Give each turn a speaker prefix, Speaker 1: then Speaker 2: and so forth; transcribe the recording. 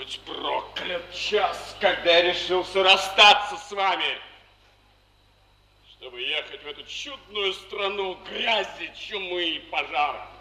Speaker 1: Будь проклят час, когда я решился расстаться с вами, чтобы ехать в эту чудную страну грязи, чумы и пожаров.